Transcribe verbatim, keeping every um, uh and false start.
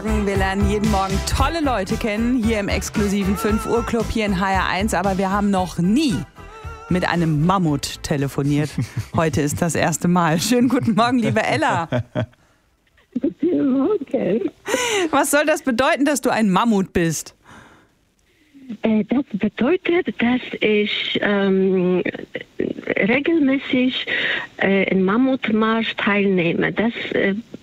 Wir lernen jeden Morgen tolle Leute kennen, hier im exklusiven fünf Uhr Club hier in H R eins, aber wir haben noch nie mit einem Mammut telefoniert. Heute ist das erste Mal. Schönen guten Morgen, liebe Ella. Guten Morgen. Was soll das bedeuten, dass du ein Mammut bist? Äh, das bedeutet, dass ich ähm, regelmäßig äh, in Mammutmarsch teilnehme. Das äh,